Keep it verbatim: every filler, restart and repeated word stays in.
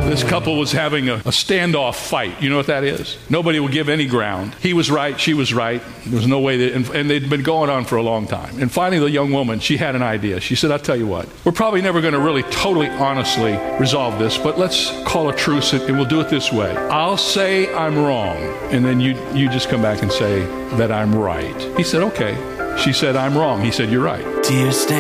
This couple was having a, a standoff fight. You know what that is? Nobody will give any ground. He was right. She was right. There was no way that, and, and they'd been going on for a long time. And finally, the young woman, she had an idea. She said, I'll tell you what, we're probably never going to really totally honestly resolve this, but let's call a truce and we'll do it this way. I'll say I'm wrong, and then you, you just come back and say that I'm right. He said, okay. She said, I'm wrong. He said, you're right. Dear Stan.